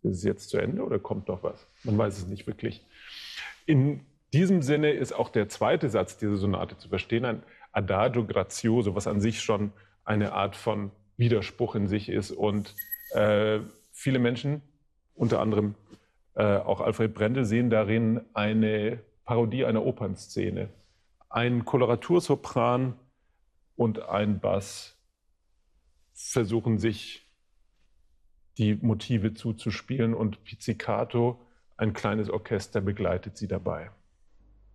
ist es jetzt zu Ende oder kommt noch was? Man weiß es nicht wirklich. In diesem Sinne ist auch der zweite Satz dieser Sonate zu verstehen, ein Adagio grazioso, was an sich schon eine Art von Widerspruch in sich ist. Und viele Menschen, unter anderem auch Alfred Brendel, sehen darin eine Parodie einer Opernszene. Ein Koloratursopran und ein Bass versuchen sich die Motive zuzuspielen und Pizzicato, ein kleines Orchester, begleitet sie dabei.